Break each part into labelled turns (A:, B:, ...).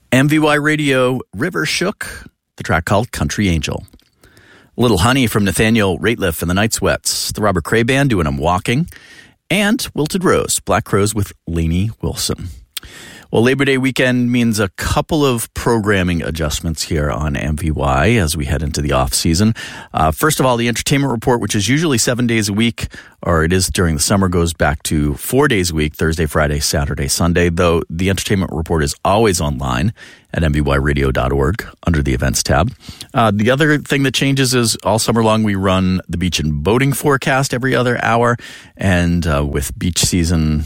A: MVY Radio, River Shook, the track called Country Angel. A little Honey from Nathaniel Rateliff and the Night Sweats, the Robert Cray Band doing I'm Walking, and Wilted Rose, Black Crows with Lainey Wilson. Well, Labor Day weekend means a couple of programming adjustments here on MVY as we head into the off-season. First of all, the entertainment report, which is usually 7 days a week, or it is during the summer, goes back to 4 days a week, Thursday, Friday, Saturday, Sunday, though the entertainment report is always online at mvyradio.org under the events tab. The other thing that changes is all summer long we run the beach and boating forecast every other hour, and with beach season,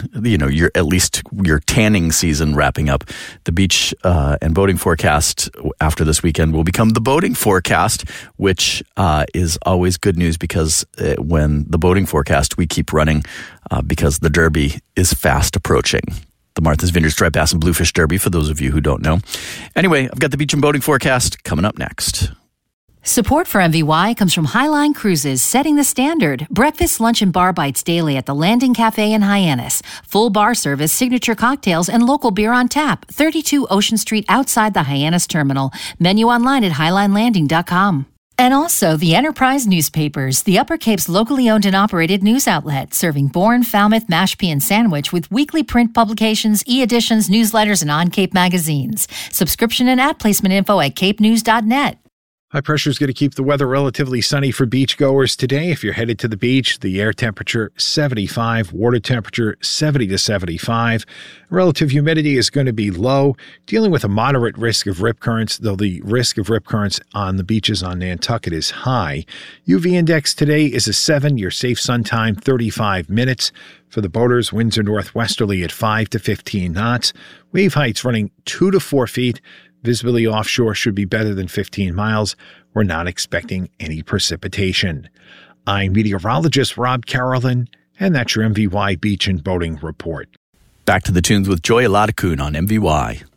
A: your tanning season wrapping up, the beach and boating forecast after this weekend will become the boating forecast, which is always good news because when the boating forecast we keep running because the Derby is fast approaching. The Martha's Vineyard Striped Bass and Bluefish Derby, for those of you who don't know. Anyway, I've got the beach and boating forecast coming up next.
B: Support for MVY comes from Highline Cruises, setting the standard. Breakfast, lunch, and bar bites daily at the Landing Cafe in Hyannis. Full bar service, signature cocktails, and local beer on tap. 32 Ocean Street outside the Hyannis Terminal. Menu online at highlinelanding.com. And also the Enterprise Newspapers, the Upper Cape's locally owned and operated news outlet, serving Bourne, Falmouth, Mashpee, and Sandwich with weekly print publications, e-editions, newsletters, and on-Cape magazines. Subscription and ad placement info at capenews.net.
C: High pressure is going to keep the weather relatively sunny for beachgoers today. If you're headed to the beach, the air temperature 75, water temperature 70 to 75. Relative humidity is going to be low, dealing with a moderate risk of rip currents, though the risk of rip currents on the beaches on Nantucket is high. UV index today is a 7, your safe sun time 35 minutes. For the boaters, winds are northwesterly at 5 to 15 knots. Wave heights running 2 to 4 feet. Visibility offshore should be better than 15 miles. We're not expecting any precipitation. I'm meteorologist Rob Carolyn, and that's your MVY Beach and Boating Report.
A: Back to the tunes with Joy Aladakun on MVY.